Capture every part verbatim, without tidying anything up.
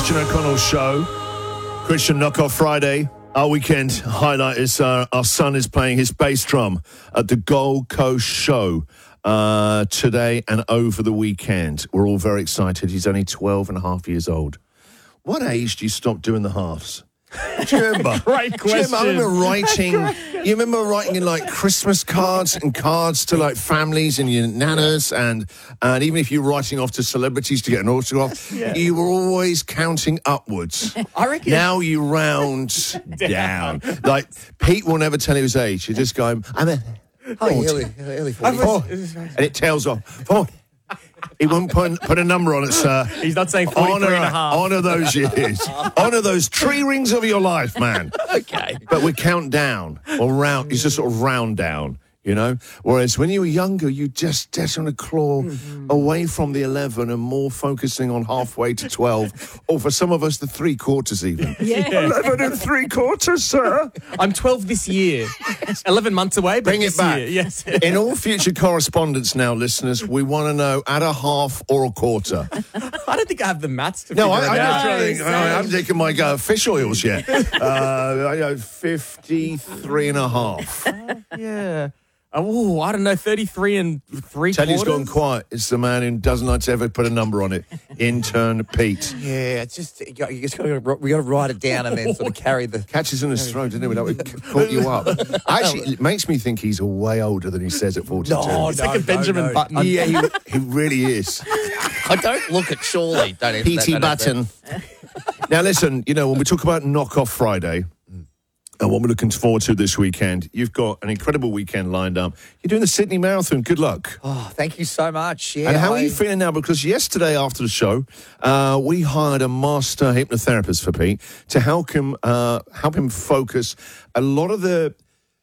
Christian O'Connell Show. Christian Knockoff Friday. Our weekend highlight is uh, our son is playing his bass drum at the Gold Coast Show uh, today and over the weekend. We're all very excited. He's only twelve and a half years old. What age do you stop doing the halves? Do you remember? Great question. Do you remember, I remember writing, you remember writing in like Christmas cards and cards to like families and your nanas, and and even if you were writing off to celebrities to get an autograph, yeah. you were always counting upwards. I reckon. Now you round down. Like Pete will never tell you his age. You just go, I'm a oh, early, early forties. And it tails off. forty. He won't put, put a number on it, sir. He's not saying forty-three honor, and a half. Honour those years. Honour those tree rings of your life, man. Okay. But we count down or round. It's just sort of round down, you know? Whereas when you were younger, you just just want to claw mm-hmm. away from the eleven and more focusing on halfway to twelve. Or for some of us, the three quarters even. Yeah. eleven and three quarters, sir. I'm twelve this year. eleven months away, but Bring it back. Year, yes. In all future correspondence now, listeners, we want to know at a half or a quarter. I don't think I have the maths to no, figure I, it I, out. I, think, I haven't taken my uh, fish oils yet. uh, I know, fifty-three and a half. Uh, yeah. Oh, I don't know, thirty-three and three Teddy's quarters? gone quiet. It's the man who doesn't like to ever put a number on it. Intern Pete. Yeah, it's just, you got, you just got to, we got to write it down and then sort of carry the... Catches in his throat, doesn't it? Without it caught you up. Actually, it makes me think he's way older than he says at forty-two. No, it's no, like a no, Benjamin no. Button. Yeah, he, he really is. I don't look at Shirley. Don't P T Button. Now, listen, you know, when we talk about Knockoff Friday... And what we're looking forward to this weekend, you've got an incredible weekend lined up. You're doing the Sydney Marathon. Good luck. Oh, thank you so much. Yeah, and how I... are you feeling now? Because yesterday after the show, uh, we hired a master hypnotherapist for Pete to help him uh, help him focus a lot of the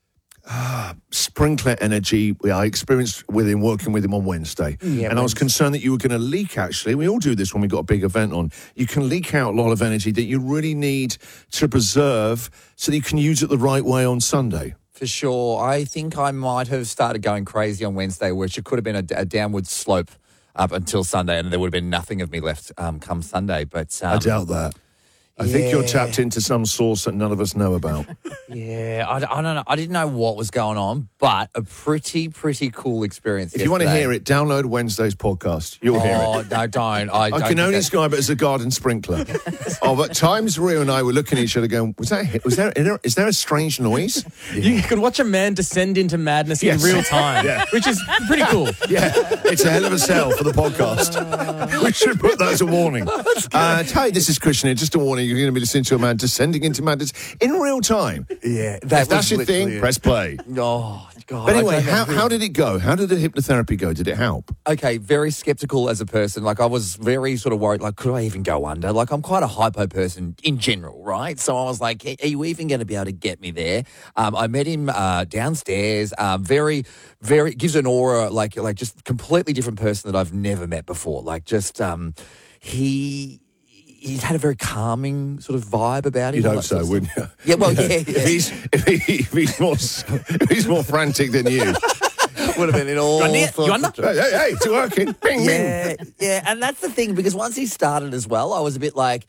uh, sprinkler energy I experienced with him working with him on Wednesday. Yeah, and I was concerned that you were going to leak, actually. We all do this when we've got a big event on. You can leak out a lot of energy that you really need to preserve so that you can use it the right way on Sunday. For sure. I think I might have started going crazy on Wednesday, which it could have been a, a downward slope up until Sunday, and there would have been nothing of me left um, come Sunday. But um, I doubt that. I yeah. think you're tapped into some source that none of us know about. Yeah, I, I don't know. I didn't know what was going on, but a pretty, pretty cool experience. If yesterday. you want to hear it, download Wednesday's podcast. You'll oh, hear it. Oh, no, don't. I, I don't can only that... describe it as a garden sprinkler. Oh, but times Rio and I were looking at each other going, was that, was there, is there a strange noise? You could watch a man descend into madness yes. in real time, yeah. which is pretty cool. Yeah, it's a hell of a sell for the podcast. We should put that as a warning. Uh, Ty, this is Christian here. Just a warning, you're going to be listening to a man descending into madness in real time. Yeah, that if that's your thing, it. press play. Oh, God. But anyway, how, how did it go? How did the hypnotherapy go? Did it help? Okay, very skeptical as a person. Like, I was very sort of worried, like, could I even go under? Like, I'm quite a hypo person in general, right? So I was like, are you even going to be able to get me there? Um, I met him uh, downstairs. Um, very, very, gives an aura, like, like just completely different person that I've never met before. Like, just, um, he... He had a very calming sort of vibe about him. You'd hope so, wouldn't you? Yeah, well, yeah. yeah. if, he's, if, he, if, he's more, if he's more frantic than you, would have been in all. You under? Hey, hey, hey, it's working. Bing, yeah, bing. Yeah, and that's the thing, because once he started as well, I was a bit like,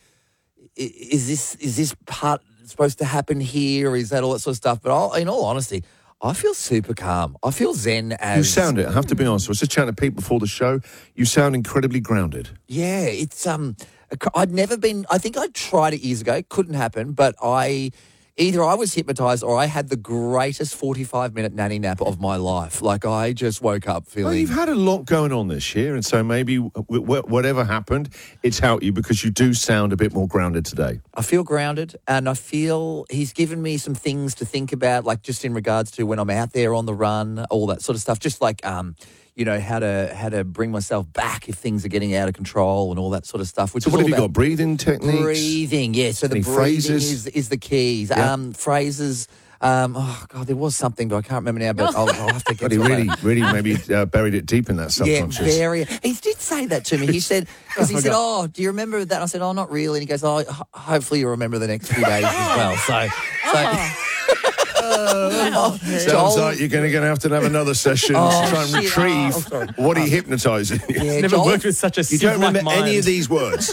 is this is this part supposed to happen here? Is that all that sort of stuff? But I'll, in all honesty, I feel super calm. I feel zen as... You sound it, I have to be honest. I was just chatting to Pete before the show. You sound incredibly grounded. Yeah, it's... um. I'd never been... I think I tried it years ago. Couldn't happen, but I... Either I was hypnotised or I had the greatest forty-five minute nanny nap of my life. Like, I just woke up feeling... Well, you've had a lot going on this year, and so maybe w- w- whatever happened, it's helped you because you do sound a bit more grounded today. I feel grounded, and I feel he's given me some things to think about, like just in regards to when I'm out there on the run, all that sort of stuff. Just like... um. You know, how to how to bring myself back if things are getting out of control and all that sort of stuff. Which so is what all have you about got? Breathing techniques? Breathing, yeah. So Any the breathing phrases? is, is the keys. Yeah. Um, phrases. Um, oh, God, there was something, but I can't remember now, but I'll, I'll have to get But he to it really, later. really maybe uh, buried it deep in that Yeah, subconscious. very. He did say that to me. He said, because he said, oh, do you remember that? I said, oh, not really. And he goes, oh, ho- hopefully you'll remember the next few days as well. So, so Oh, Sounds Joel- like you're going to have to have another session Oh, to try and shit. retrieve Oh, sorry. what he hypnotising. Yeah, Never Joel- worked with such a You don't sieve-like remember mind. any of these words.